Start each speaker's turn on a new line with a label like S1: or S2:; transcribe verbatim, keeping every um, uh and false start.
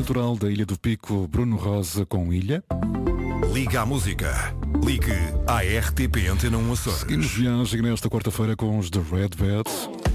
S1: Cultural da Ilha do Pico, Bruno Rosa com Ilha.
S2: Liga à música. Ligue à R T P Antena um Açores.
S1: Seguimos viagem nesta quarta-feira com os The Red Bats.